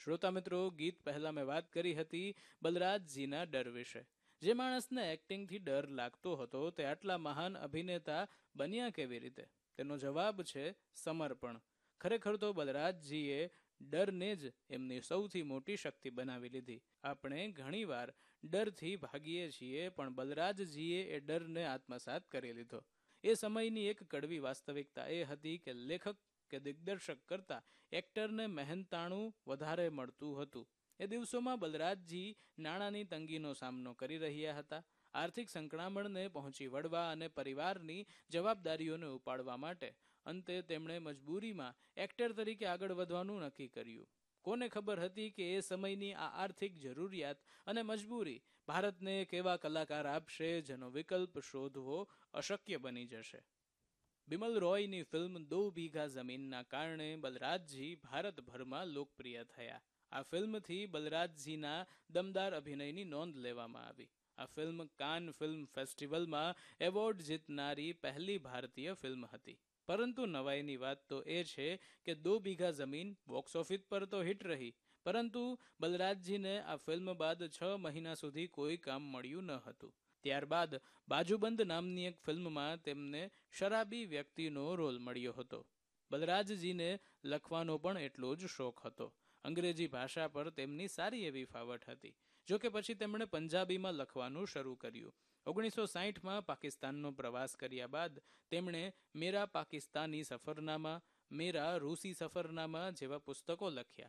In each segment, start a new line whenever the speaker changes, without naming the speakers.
શ્રોતા મિત્રો, ગીત પહેલા મેં વાત કરી હતી બલરાજજીના ડર વિશે. જે માણસને એક્ટિંગથી ડર લાગતો હતો તે આટલા મહાન અભિનેતા બન્યા કેવી રીતે? તેનો જવાબ છે સમર્પણ. ખરેખર તો બલરાજજીએ ડરને જ એમની સૌથી મોટી શક્તિ બનાવી લીધી. આપણે ઘણીવાર ડરથી ભાગીએ છીએ, પણ બલરાજજીએ એ ડરને આત્મસાત કરી લીધો. એ સમયની એક કડવી વાસ્તવિકતા એ હતી કે લેખક કે દિગ્દર્શક કરતા એક્ટરને મહેનતાણું વધારે મળતું હતું. એ દિવસોમાં બલરાજજી નાણાંની તંગીનો સામનો કરી રહ્યા હતા. આર્થિક સંકળામણને પહોંચી વળવા અને પરિવારની જવાબદારીઓને ઉપાડવા માટે અંતે તેમણે મજબૂરીમાં એક્ટર તરીકે આગળ વધવાનું નક્કી કર્યું. કોને ખબર હતી કે એ સમયની આ આર્થિક જરૂરિયાત અને મજબૂરી ભારતને એક એવા કલાકાર આપશે જેનો વિકલ્પ શોધવો અશક્ય બની જશે. બિમલ રોયની ફિલ્મ દો બીઘા જમીનના કારણે બલરાજજી ભારતભરમાં લોકપ્રિય થયા. આ ફિલ્મથી બલરાજજીના દમદાર અભિનયની નોંધ લેવામાં આવી. આ ફિલ્મ કાન ફિલ્મ ફેસ્ટિવલમાં એવોર્ડ જીતનારી પહેલી ભારતીય ફિલ્મ હતી. પરંતુ નવાઈની વાત તો એ છે કે દો બીઘા જમીન બોક્સ ઓફિસ પર તો હિટ રહી, પરંતુ બલરાજજીને આ ફિલ્મ બાદ 6 મહિના સુધી કોઈ કામ મળ્યું ન હતું. ત્યારબાદ બાજુબંધ નામની એક ફિલ્મમાં તેમને શરાબી વ્યક્તિનો રોલ મળ્યો હતો. બલરાજજીને લખવાનો પણ એટલો જ શોખ હતો. અંગ્રેજી ભાષા પર તેમની સારી એવી ફાવટ હતી. જોકે પછી તેમણે પંજાબીમાં લખવાનું શરૂ કર્યું. 1960માં પાકિસ્તાનનો પ્રવાસ કર્યા બાદ તેમણે મેરા પાકિસ્તાની સફરનામા, મેરા રૂસી સફરનામા જેવા પુસ્તકો લખ્યા.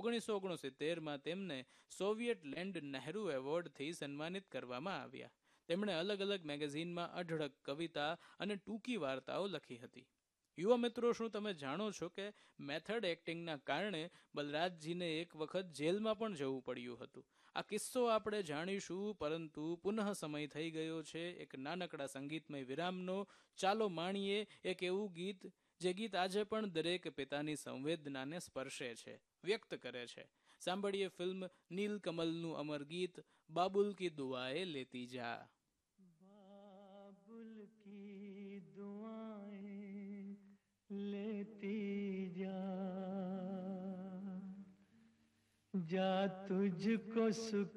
1969માં તેમને સોવિયટ લેન્ડ નહેરુ એવોર્ડથી સન્માનિત કરવામાં આવ્યા. તેમણે અલગ અલગ મેગેઝિનમાં અઢળક કવિતા અને ટૂંકી વાર્તાઓ લખી હતી. યુવા મિત્રો, શું તમે જાણો છો કે મેથડ એક્ટિંગના કારણે બલરાજજીને એક વખત જેલમાં પણ જવું પડ્યું હતું? આ કિસ્સો આપણે જાણીશું, પરંતુ પુનઃ સમય થઈ ગયો છે એક નાનકડા સંગીતમય વિરામનો. ચાલો માણીએ એક એવું ગીત જે ગીત આજે પણ દરેક પિતાની સંવેદનાને સ્પર્શે છે, વ્યક્ત કરે છે. સાંભળીએ ફિલ્મ નીલ કમલનું અમર ગીત બાબુલ કી દુઆએ લેતી જા.
बाबुल की दुआएं लेती जा, जा तुझको सुख